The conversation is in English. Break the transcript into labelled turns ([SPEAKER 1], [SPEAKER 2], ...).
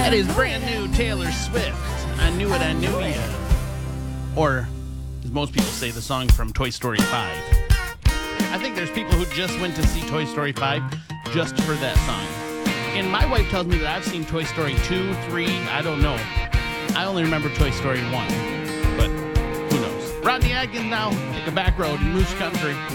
[SPEAKER 1] That is brand new Taylor Swift. I Knew It, I Knew Ya. Or, as most people say, the song from Toy Story 5. I think there's people who just went to see Toy Story 5 just for that song. And my wife tells me that I've seen Toy Story 2, 3, I don't know. I only remember Toy Story 1. But who knows? Rodney Atkins now, take a back road in Moose Country.